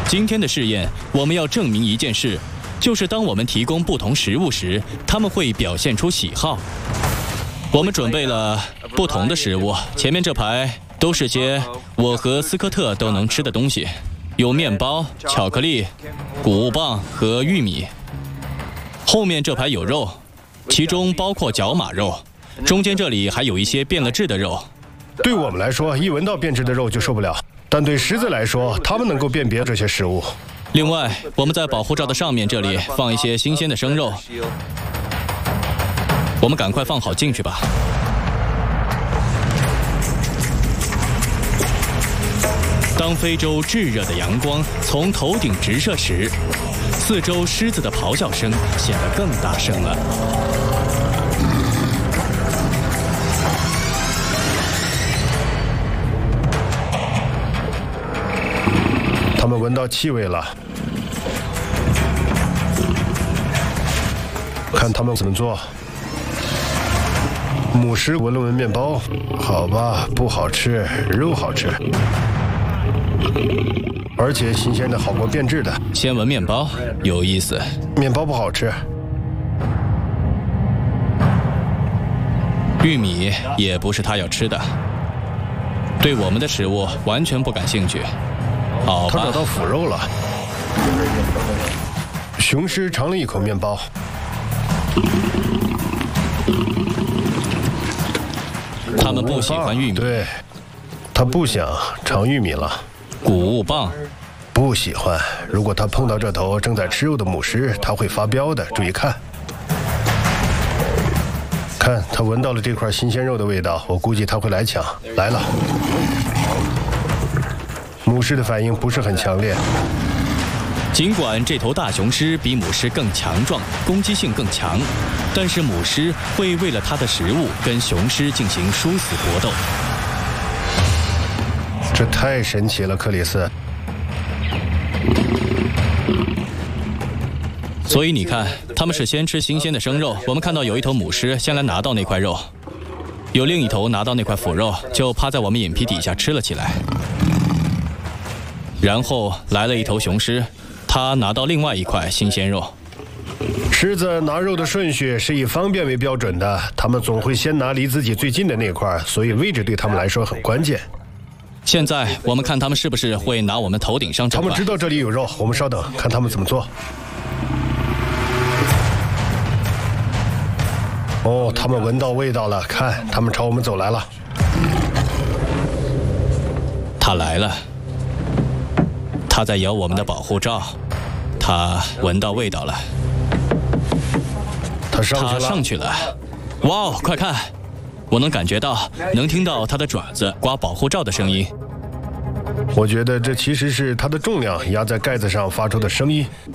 今天的试验，我们要证明一件事，就是当我们提供不同食物时，它们会表现出喜好。我们准备了不同的食物，前面这排都是些我和斯科特都能吃的东西，有面包、巧克力、谷物棒和玉米。后面这排有肉，其中包括角马肉，中间这里还有一些变了质的肉。 对我们来说，一闻到变质的肉就受不了，但对狮子来说，它们能够辨别这些食物。 另外，我们在保护罩的上面这里放一些新鲜的生肉，我们赶快放好进去吧。当非洲炙热的阳光从头顶直射时，四周狮子的咆哮声显得更大声了。 他们闻到气味了，看他们怎么做。母狮闻了闻面包，好吧，不好吃，肉好吃，而且新鲜的好过变质的。 先闻面包，有意思。 面包不好吃。 玉米也不是他要吃的，对我们的食物完全不感兴趣。好吧， 他找到腐肉了。雄狮尝了一口面包。 他们不喜欢玉米。 对，他不想尝玉米了。 谷物棒， 不喜欢。如果他碰到这头正在吃肉的母狮，他会发飙的。注意看，看他闻到了这块新鲜肉的味道，我估计他会来抢。来了。母狮的反应不是很强烈。 尽管这头大雄狮比母狮更强壮，攻击性更强，但是母狮会为了它的食物跟雄狮进行殊死搏斗。 这太神奇了，克里斯。 所以你看，他们是先吃新鲜的生肉。我们看到有一头母狮先来拿到那块肉，有另一头拿到那块腐肉，就趴在我们眼皮底下吃了起来。然后来了一头雄狮，他拿到另外一块新鲜肉。 狮子拿肉的顺序是以方便为标准的，他们总会先拿离自己最近的那块，所以位置对他们来说很关键。 现在我们看他们是不是会拿我们头顶上这块。 他们知道这里有肉，我们稍等，看他们怎么做。哦，他们闻到味道了，看，他们朝我们走来了。 他来了。他在咬我们的保护罩，他闻到味道了。 他上去了。 哇哦，快看！我能感觉到，能听到他的爪子刮保护罩的声音。 我觉得这其实是它的重量压在盖子上发出的声音。